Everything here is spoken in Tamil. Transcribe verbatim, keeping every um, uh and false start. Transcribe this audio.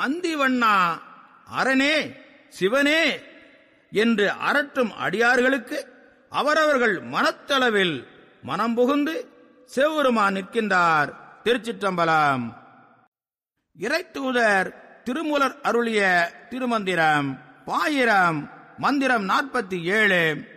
அந்திவண்ணா, அரணே, சிவனே என்று அரற்றும் அடியார்களுக்கு அவரவர்கள் மனத்தளவில் மனம் புகுந்து சிவபெருமான் நிற்கின்றார். திருச்சிற்றம்பலம். இறைத்தூதர் திருமூலர் அருளிய திருமந்திரம் பாயிரம் மந்திரம் நாற்பத்தி ஏழு.